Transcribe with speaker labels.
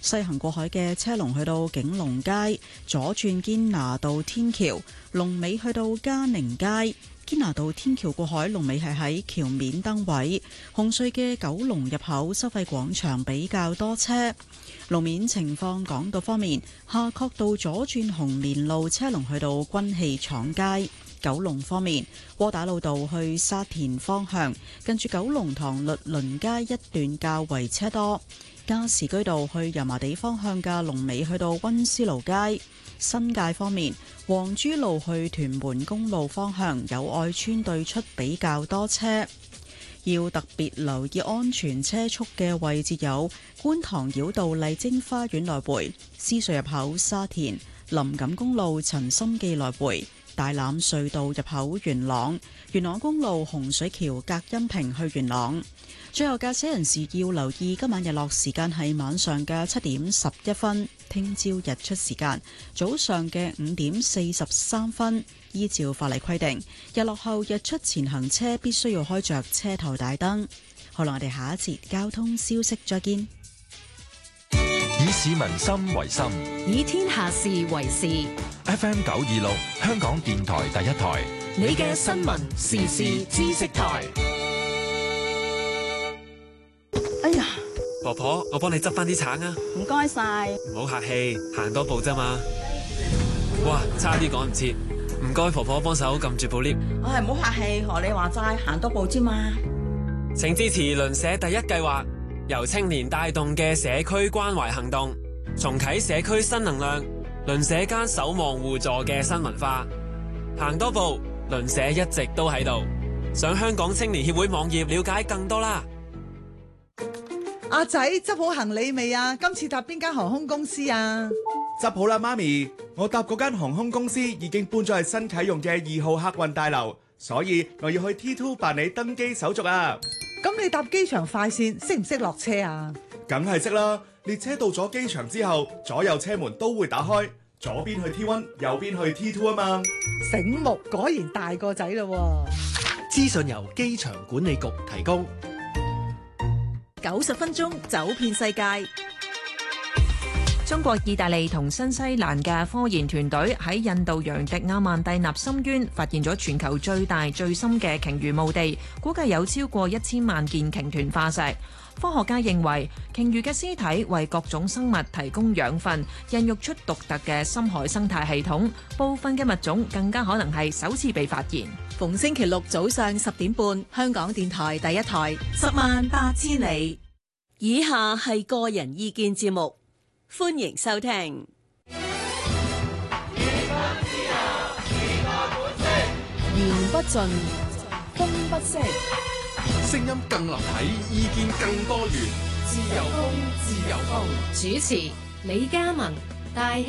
Speaker 1: 西行過海嘅車龍去到景隆街，左轉堅拿道天橋，龍尾去到嘉寧街。堅拿道天橋過海龍尾係喺橋面燈位。紅隧嘅九龍入口收費廣場比較多車。路面情況，港島方面，夏慤道左轉紅棉路車龍去到軍器廠街。九龍方面，窩打老道去沙田方向，近住九龍塘律倫街一段較為車多。加士居道去油麻地方向嘅龍尾去到溫思勞街。新界方面，黃珠路去屯門公路方向友愛邨對出比較多車。要特別留意安全車速嘅位置有觀塘繞道麗晶花園來回、獅隧入口沙田、林錦公路陳心記來回、大欖隧道入口元朗、元朗公路洪水橋隔音屏去元朗。最後，駕駛人士要留意今晚日落時間係晚上嘅7點11分，聽朝日出時間早上嘅5點43分。依照法例規定，日落後日出前行車必須要開着車頭大燈。好啦，我哋下一節交通消息再見。
Speaker 2: 以市民心為心，
Speaker 3: 以天下事為事。
Speaker 2: FM 926，香港電台第一台，
Speaker 3: 你嘅新聞時事知識台。
Speaker 4: 哎呀，
Speaker 5: 婆婆，我幫你執翻啲橙啊！
Speaker 4: 唔該晒。
Speaker 5: 唔好客氣，行多步啫嘛。哇，差啲趕唔切。唔該，婆婆幫手撳住部 lift。
Speaker 4: 我係唔好客氣，學你話齋，行多步啫嘛。
Speaker 5: 請支持鄰舍第一計劃，由青年帶動嘅社區關懷行動，重啟社區新能量，鄰舍間守望互助嘅新文化。行多步，鄰舍一直都喺度。上香港青年協會網頁了解更多啦。
Speaker 6: 阿仔，執好行李未啊？今次搭邊間航空公司啊？
Speaker 7: 執好啦，媽咪，我搭嗰間航空公司已經搬咗去新啟用嘅2號客運大樓，所以我要去 T2 辦理登機手續啊。
Speaker 6: 咁你搭機場快線識唔識落車啊？
Speaker 7: 梗係識啦，列車到咗機場之後，左右車門都會打開，左邊去 T1，右邊去 T2 啊嘛。
Speaker 6: 醒目，果然大個仔咯。
Speaker 8: 資訊由機場管理局提供。
Speaker 3: 90分鐘走遍世界。
Speaker 9: 中國、意大利同新西蘭嘅科研團隊喺印度洋迪亞曼蒂納深淵發現咗全球最大最深嘅鯨魚墓地，估計有超過1000萬件鯨豚化石。科學家認為，鯨魚嘅屍體為各種生物提供養分，孕育出獨特嘅深海生態系統。部分嘅物種更加可能係首次被發現。
Speaker 3: 逢星期六早上10點半，香港電台第一台，108000里。以下係個人意見節目，歡迎收聽。言不盡，風不息，
Speaker 10: 聲音更立體，意見更多元。自由風，自由風。
Speaker 11: 主持李嘉文，大